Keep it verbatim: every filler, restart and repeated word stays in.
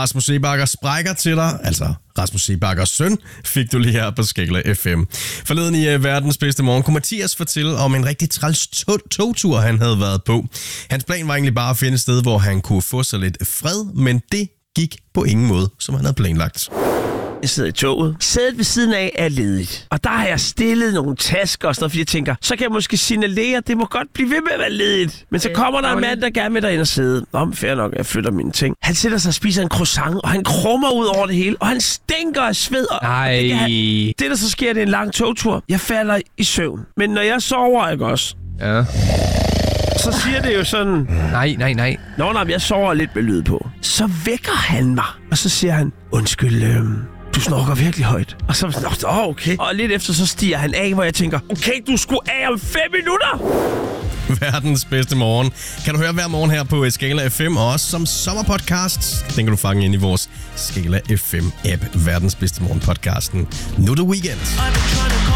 Rasmus Seebakker sprækker til dig, altså Rasmus Seebakkers søn, fik du lige her på Skala F M. Forleden i uh, verdens bedste morgen kunne Mathias fortælle om en rigtig træls to- togtur, han havde været på. Hans plan var egentlig bare at finde et sted, hvor han kunne få sig lidt fred, men det gik på ingen måde, som han havde planlagt. Jeg sidder i toget. Sædet ved siden af er ledigt. Og der har jeg stillet nogle tasker og sådan noget, fordi jeg tænker, så kan jeg måske signalere, det må godt blive ved med at være ledigt. Men så kommer der en mand, der gerne vil derind og sidde. Nå, fair nok, jeg flytter mine ting. Han sætter sig og spiser en croissant, og han krummer ud over det hele, og han stinker af sved. Nej. Det, det, der så sker, det er en lang togtur. Jeg falder i søvn. Men når jeg sover, ikke også? Ja. Så siger det jo sådan... Nej, nej, nej. Nå, nej, jeg sover lidt med lyd på. Så vækker han mig, og så siger han, undskyld, øh, du snorker virkelig højt. Og så nå, okay. Og lidt efter, så stiger han af, hvor jeg tænker, okay, du skulle af om fem minutter. Verdens bedste morgen kan du høre hver morgen her på Skala F M, og også som sommerpodcast. Den kan du fange ind i vores Skala F M-app, verdens bedste morgen podcasten. Nu er det weekend.